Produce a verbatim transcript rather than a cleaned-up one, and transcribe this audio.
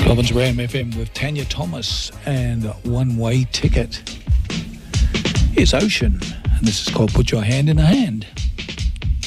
Province Ram F M with Tanya Thomas and One Way Ticket. Here's Ocean, and this is called Put Your Hand in a Hand.